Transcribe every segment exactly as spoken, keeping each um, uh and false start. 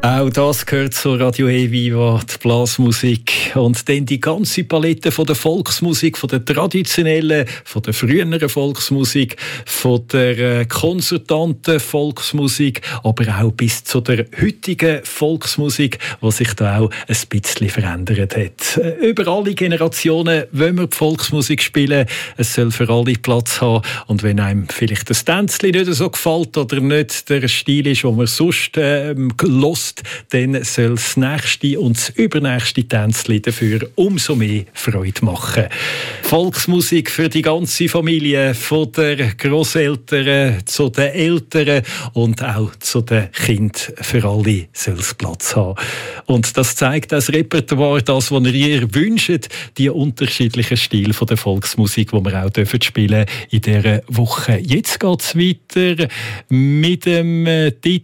Auch das gehört zu Radio E-Viva, die Blasmusik. Und dann die ganze Palette von der Volksmusik, von der traditionellen, von der früheren Volksmusik, von der konzertanten Volksmusik, aber auch bis zu der heutigen Volksmusik, die sich da auch ein bisschen verändert hat. Über alle Generationen wollen wir die Volksmusik spielen. Es soll für alle Platz haben. Und wenn einem vielleicht das Tänzchen nicht so gefällt oder nicht der Stil ist, den man sonst ähm, hört, dann soll das nächste und das übernächste Tänzchen dafür umso mehr Freude machen. Volksmusik für die ganze Familie, von den Grosseltern zu den Eltern und auch zu den Kindern. Für alle soll es Platz haben. Und das zeigt das Repertoire, das, was ihr wünscht, die unterschiedlichen Stile von der Volksmusik, die wir auch dürfen spielen in dieser Woche. Jetzt geht es weiter mit dem Titel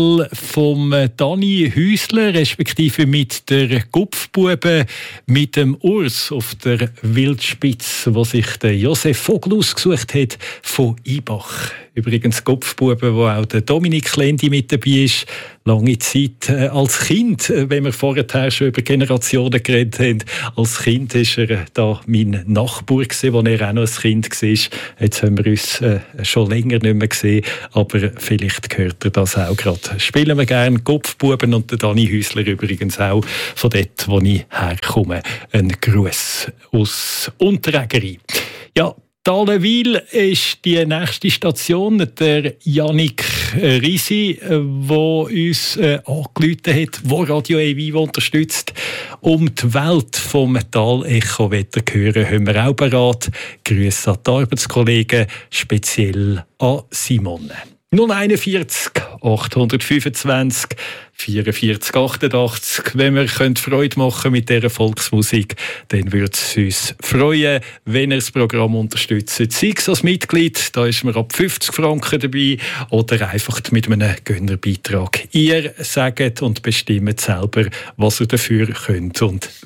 vom Dani Häusler, respektive mit der Gupfbube, mit dem Urs auf der Wildspitze, wo sich der Josef Vogel ausgesucht hat von Ibach. Übrigens Gupfbube, wo auch der Dominik Klendi mit dabei ist. Lange Zeit äh, als Kind, äh, wenn wir vorher schon über Generationen geredet haben. Als Kind war er da mein Nachbar gewesen, als er auch noch ein Kind war. Jetzt haben wir uns äh, schon länger nicht mehr gesehen, aber vielleicht gehört er das auch gerade. Spielen wir gerne Gupfbuben und der Dani Häusler übrigens auch von dort, wo ich herkomme. Ein Gruß aus Unterägeri. Ja, Dahlewil ist die nächste Station, der Jannik Risi, der uns äh, angerufen hat, der Radio E-Viva unterstützt. Um die Welt vom Metall-Echo zu hören, haben wir auch bereit. Grüße an die Arbeitskollegen, speziell an Simone. null einundvierzig achthundertfünfundzwanzig vierundvierzig achtundachtzig. Wenn wir Freude machen mit dieser Volksmusik, dann würde es uns freuen, wenn ihr das Programm unterstützt. Sei es als Mitglied, da ist man ab fünfzig Franken dabei, oder einfach mit einem Gönnerbeitrag. Ihr sagt und bestimmt selber, was ihr dafür könnt und